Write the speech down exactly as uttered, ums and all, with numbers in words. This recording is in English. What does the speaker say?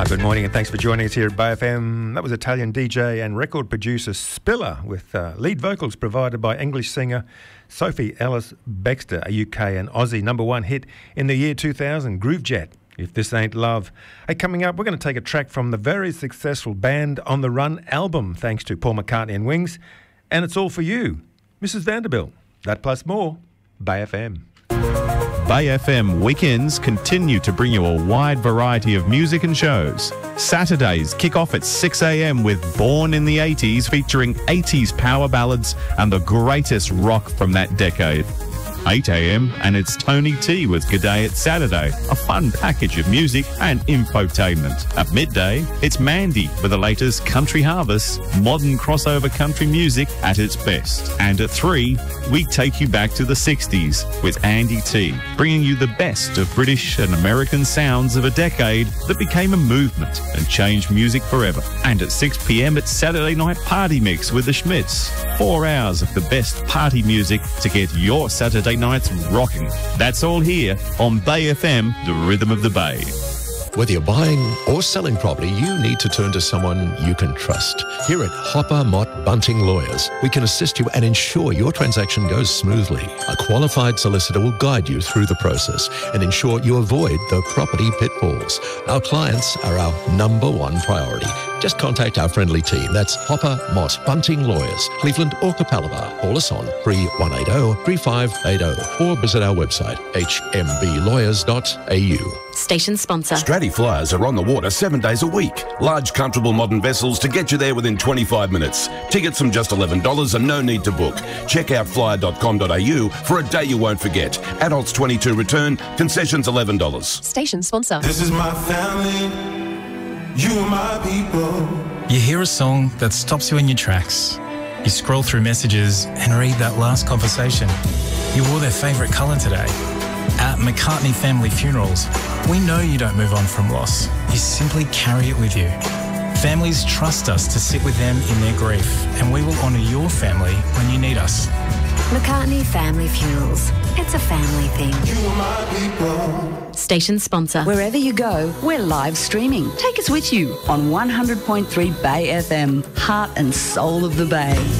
Good morning and thanks for joining us here at Bay F M. That was Italian D J and record producer Spiller with uh, lead vocals provided by English singer Sophie Ellis Bextor, a U K and Aussie number one hit in the year two thousand, Groove Jet, If This Ain't Love. Hey, coming up, we're going to take a track from the very successful Band on the Run album, thanks to Paul McCartney and Wings, and it's all for you, Missus Vanderbilt. That plus more, Bay F M. Bay F M weekends continue to bring you a wide variety of music and shows. Saturdays kick off at six a m with Born in the eighties, featuring eighties power ballads and the greatest rock from that decade. eight a m and it's Tony T with G'day It's Saturday, a fun package of music and infotainment. At midday, it's Mandy with the latest country harvest, modern crossover country music at its best. And at three, we take you back to the sixties with Andy T, bringing you the best of British and American sounds of a decade that became a movement and changed music forever. And at six p m, it's Saturday Night Party Mix with the Schmitz. Four hours of the best party music to get your Saturday nights rocking. That's all here on Bay F M, the rhythm of the Bay. Whether you're buying or selling property, you need to turn to someone you can trust. Here at Hopper Mott Bunting Lawyers, we can assist you and ensure your transaction goes smoothly. A qualified solicitor will guide you through the process and ensure you avoid the property pitfalls. Our clients are our number one priority. Just contact our friendly team. That's Hopper Mott Bunting Lawyers, Cleveland or Capalaba. Call us on three one eight zero, three five eight zero or visit our website, h m b lawyers dot a u. Station sponsor. Stratty Flyers are on the water seven days a week. Large, comfortable, modern vessels to get you there within twenty-five minutes. Tickets from just eleven dollars and no need to book. Check out flyer dot com dot a u for a day you won't forget. Adults twenty-two return, concessions eleven dollars. Station sponsor. This is my family, you are my people. You hear a song that stops you in your tracks. You scroll through messages and read that last conversation. You wore their favourite colour today. At McCartney Family Funerals, we know you don't move on from loss. You simply carry it with you. Families trust us to sit with them in their grief, and we will honour your family when you need us. McCartney Family Funerals. It's a family thing. You are my people. Station sponsor. Wherever you go, we're live streaming. Take us with you on one hundred point three Bay F M, heart and soul of the Bay.